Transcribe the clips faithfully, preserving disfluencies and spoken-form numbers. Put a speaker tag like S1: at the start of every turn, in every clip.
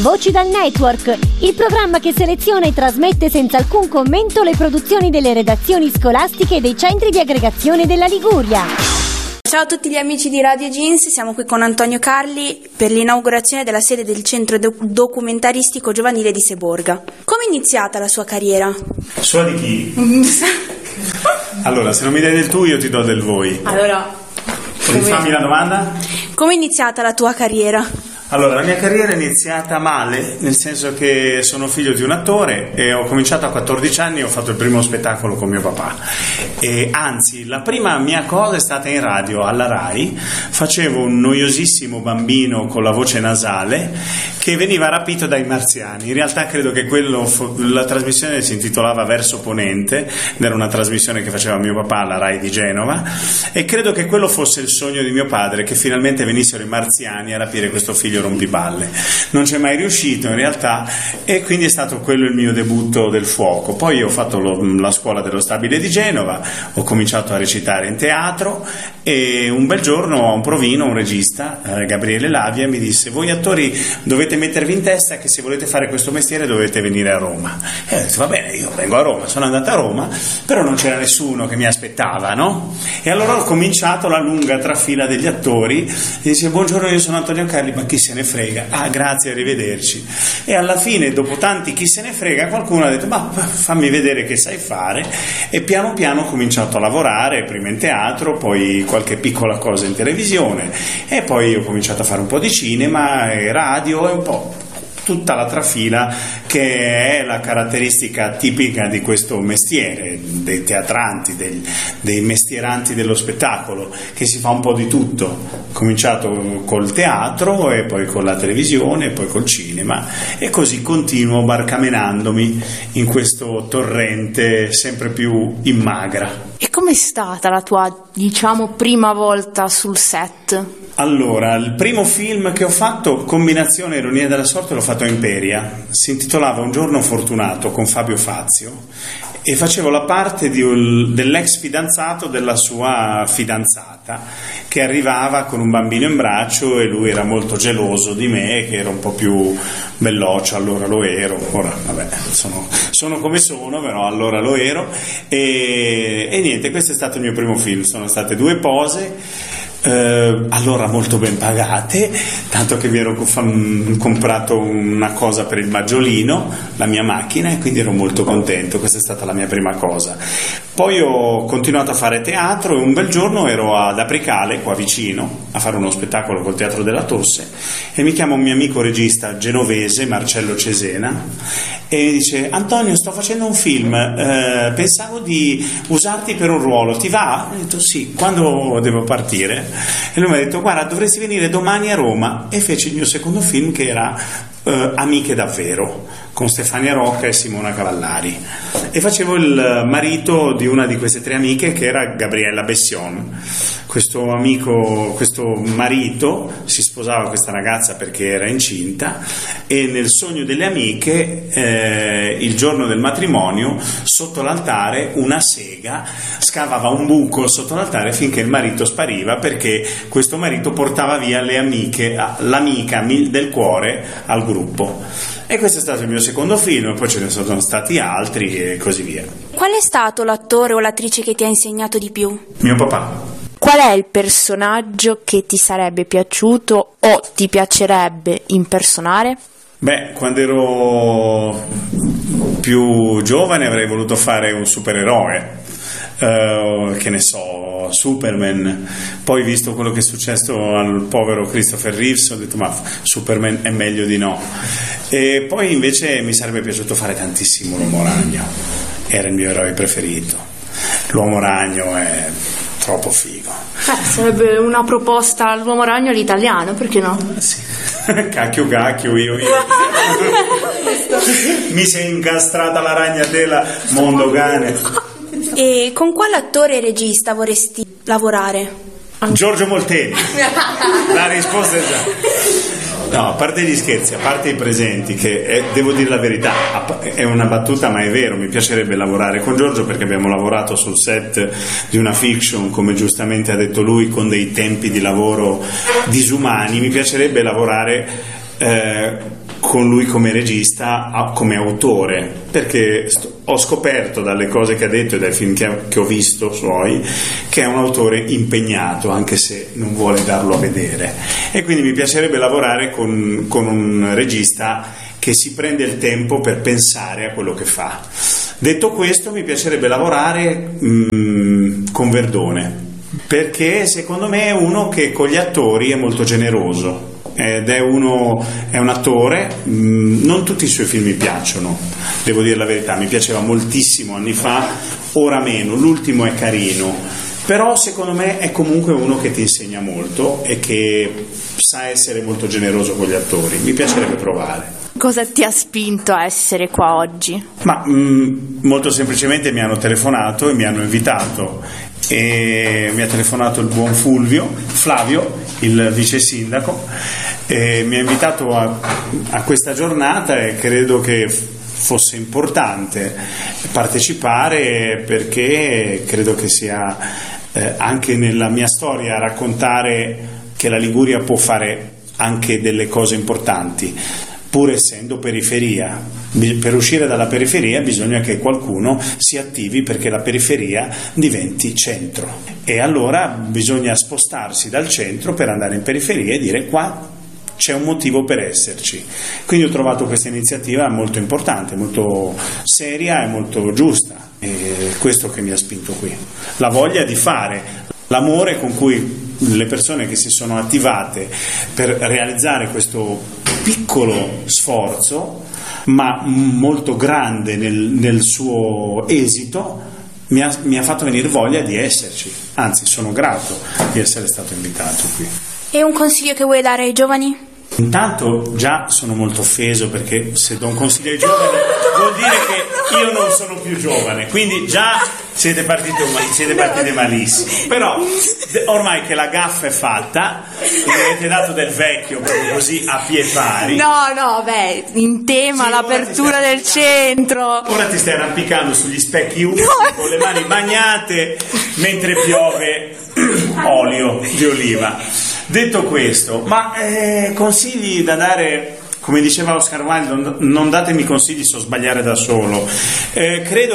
S1: Voci dal Network, il programma che seleziona e trasmette senza alcun commento le produzioni delle redazioni scolastiche e dei centri di aggregazione della Liguria.
S2: Ciao a tutti gli amici di Radio Jeans, siamo qui con Antonio Carli per l'inaugurazione della sede del Centro Documentaristico Giovanile di Seborga. Come è iniziata la sua carriera?
S3: Sua di chi? Allora, se non mi dai del tu, io ti do del voi.
S2: Allora,
S3: rifammi la domanda?
S2: Come è iniziata la tua carriera?
S3: Allora, la mia carriera è iniziata male, nel senso che sono figlio di un attore e ho cominciato a quattordici anni e ho fatto il primo spettacolo con mio papà. E anzi, la prima mia cosa è stata in radio, alla Rai. Facevo un noiosissimo bambino con la voce nasale che veniva rapito dai marziani. In realtà credo che quello, la trasmissione si intitolava Verso Ponente, ed era una trasmissione che faceva mio papà alla Rai di Genova, e credo che quello fosse il sogno di mio padre, che finalmente venissero i marziani a rapire questo figlio rompiballe. Non c'è mai riuscito in realtà, e quindi è stato quello il mio debutto del fuoco. Poi ho fatto lo, la scuola dello Stabile di Genova, ho cominciato a recitare in teatro e un bel giorno a un provino un regista, eh, Gabriele Lavia, mi disse: voi attori dovete mettervi in testa che se volete fare questo mestiere dovete venire a Roma. E ho detto: va bene, io vengo a Roma. Sono andata a Roma, però non c'era nessuno che mi aspettava, no? E allora ho cominciato la lunga trafila degli attori e dice: buongiorno, io sono Antonio Carli. Ma chi se ne frega? Ah, grazie, arrivederci. E alla fine, dopo tanti chi se ne frega, qualcuno ha detto: ma fammi vedere che sai fare. E piano piano ho cominciato a lavorare, prima in teatro, poi qualche piccola cosa in televisione, e poi ho cominciato a fare un po' di cinema e radio e un po' tutta la trafila che è la caratteristica tipica di questo mestiere, dei teatranti, dei, dei mestieranti dello spettacolo, che si fa un po' di tutto. Ho cominciato col teatro e poi con la televisione e poi col cinema, e così continuo barcamenandomi in questo torrente sempre più in magra.
S2: E com'è stata la tua, diciamo, prima volta sul set?
S3: Allora, il primo film che ho fatto, combinazione ironia della sorte, l'ho fatto a Imperia. Si intitolava Un giorno fortunato, con Fabio Fazio, e facevo la parte di un, dell'ex fidanzato della sua fidanzata, che arrivava con un bambino in braccio e lui era molto geloso di me, che era un po' più belloccio, allora lo ero, ora vabbè, sono, sono come sono, però allora lo ero, e, e niente, questo è stato il mio primo film. Sono state due pose, Uh, allora molto ben pagate, tanto che mi ero com- comprato una cosa per il maggiolino, la mia macchina, e quindi ero molto contento. Questa è stata la mia prima cosa. Poi ho continuato a fare teatro e un bel giorno ero ad Apricale, qua vicino, a fare uno spettacolo col Teatro della Tosse, e mi chiama un mio amico regista genovese, Marcello Cesena, e mi dice: Antonio, sto facendo un film, eh, pensavo di usarti per un ruolo, ti va? Ho detto sì. Quando devo partire? E lui mi ha detto: guarda, dovresti venire domani a Roma. E fece il mio secondo film, che era eh, Amiche davvero, con Stefania Rocca e Simona Cavallari, e facevo il marito di una di queste tre amiche, che era Gabriella Bession. Questo amico, questo marito si sposava questa ragazza perché era incinta, e nel sogno delle amiche, eh, il giorno del matrimonio, sotto l'altare una sega scavava un buco sotto l'altare finché il marito spariva, perché questo marito portava via le amiche, l'amica del cuore al gruppo. E questo è stato il mio secondo film, poi ce ne sono stati altri e così via.
S2: Qual è stato l'attore o l'attrice che ti ha insegnato di più?
S3: Mio papà.
S2: Qual è il personaggio che ti sarebbe piaciuto o ti piacerebbe impersonare?
S3: Beh, quando ero più giovane avrei voluto fare un supereroe, uh, che ne so, Superman. Poi, visto quello che è successo al povero Christopher Reeves, ho detto: ma Superman è meglio di no. E poi invece mi sarebbe piaciuto fare tantissimo l'Uomo Ragno, era il mio eroe preferito. L'Uomo Ragno è troppo figo.
S2: Eh, sarebbe una proposta all'Uomo Ragno all'italiano, perché no?
S3: Sì. Cacchio cacchio, io io mi sei incastrata la ragnatela, mondo cane.
S2: E con quale attore e regista vorresti lavorare?
S3: Giorgio Molteni. La risposta è già. No, a parte gli scherzi, a parte i presenti, che è, devo dire la verità, è una battuta ma è vero, mi piacerebbe lavorare con Giorgio, perché abbiamo lavorato sul set di una fiction, come giustamente ha detto lui, con dei tempi di lavoro disumani. Mi piacerebbe lavorare eh, con lui come regista, come autore, perché sto, ho scoperto dalle cose che ha detto e dai film che, che ho visto suoi che è un autore impegnato, anche se non vuole darlo a vedere, e quindi mi piacerebbe lavorare con, con un regista che si prende il tempo per pensare a quello che fa. Detto questo, mi piacerebbe lavorare mh, con Verdone, perché secondo me è uno che con gli attori è molto generoso. Ed è uno è un attore, mh, non tutti i suoi film mi piacciono, devo dire la verità, mi piaceva moltissimo anni fa, ora meno, l'ultimo è carino, però secondo me è comunque uno che ti insegna molto e che sa essere molto generoso con gli attori. Mi piacerebbe provare.
S2: Cosa ti ha spinto a essere qua oggi?
S3: Ma mh, molto semplicemente mi hanno telefonato e mi hanno invitato, e mi ha telefonato il buon Fulvio, Flavio, il vice sindaco, e mi ha invitato a, a questa giornata, e credo che fosse importante partecipare, perché credo che sia eh, anche nella mia storia raccontare che la Liguria può fare anche delle cose importanti, pur essendo periferia. Per uscire dalla periferia bisogna che qualcuno si attivi perché la periferia diventi centro, e allora bisogna spostarsi dal centro per andare in periferia e dire: qua c'è un motivo per esserci. Quindi ho trovato questa iniziativa molto importante, molto seria e molto giusta, e questo che mi ha spinto qui, la voglia di fare, l'amore con cui le persone che si sono attivate per realizzare questo piccolo sforzo, ma molto grande nel, nel suo esito, mi ha, mi ha fatto venire voglia di esserci. Anzi, sono grato di essere stato invitato qui.
S2: E un consiglio che vuoi dare ai giovani?
S3: Intanto già sono molto offeso, perché se do un consiglio ai giovani vuol dire che io non sono più giovane, quindi già siete partiti, siete partiti malissimo. Però ormai che la gaffa è fatta, mi avete dato del vecchio proprio così a pie pari.
S2: No, no, beh, in tema sì, l'apertura del centro.
S3: Ora ti stai arrampicando sugli specchi umidi, no, con le mani bagnate mentre piove olio di oliva. Detto questo, ma eh, consigli da dare, come diceva Oscar Wilde, non datemi consigli, so sbagliare da solo. Eh, credo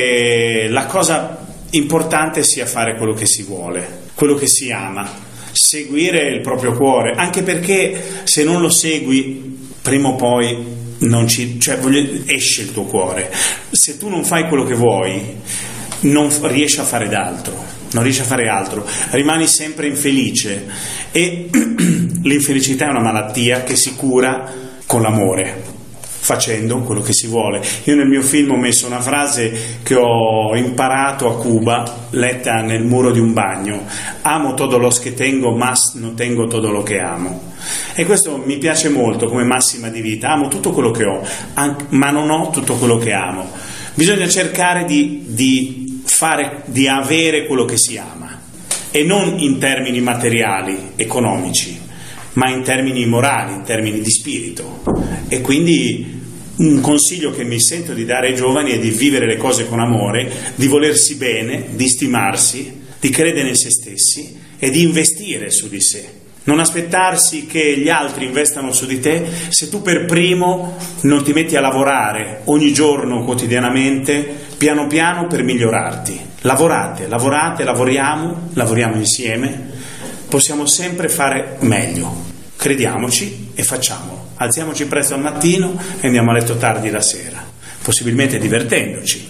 S3: che la cosa importante sia fare quello che si vuole, quello che si ama, seguire il proprio cuore, anche perché se non lo segui, prima o poi non ci, cioè, voglio, esce il tuo cuore. Se tu non fai quello che vuoi, non riesci a fare d'altro. Non riesci a fare altro, rimani sempre infelice, e l'infelicità è una malattia che si cura con l'amore, facendo quello che si vuole. Io nel mio film ho messo una frase che ho imparato a Cuba, letta nel muro di un bagno: amo todo los que tengo, mas no tengo todo lo que amo. E questo mi piace molto come massima di vita: amo tutto quello che ho, ma non ho tutto quello che amo. Bisogna cercare di, di fare, di avere quello che si ama, e non in termini materiali, economici, ma in termini morali, in termini di spirito. E quindi un consiglio che mi sento di dare ai giovani è di vivere le cose con amore, di volersi bene, di stimarsi, di credere in se stessi e di investire su di sé. Non aspettarsi che gli altri investano su di te se tu per primo non ti metti a lavorare ogni giorno, quotidianamente, piano piano, per migliorarti. Lavorate, lavorate, lavoriamo, lavoriamo insieme, possiamo sempre fare meglio. Crediamoci e facciamolo. Alziamoci presto al mattino e andiamo a letto tardi la sera, possibilmente divertendoci.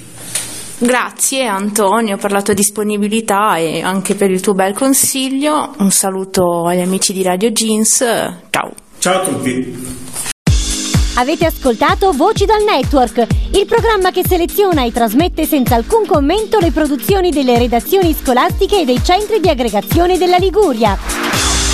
S2: Grazie Antonio per la tua disponibilità e anche per il tuo bel consiglio. Un saluto agli amici di Radio Jeans. Ciao.
S3: Ciao a tutti.
S1: Avete ascoltato Voci dal Network, il programma che seleziona e trasmette senza alcun commento le produzioni delle redazioni scolastiche e dei centri di aggregazione della Liguria.